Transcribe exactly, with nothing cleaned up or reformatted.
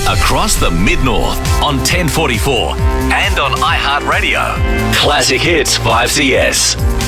across the Mid-North on ten forty-four and on iHeartRadio. Classic Hits five C S.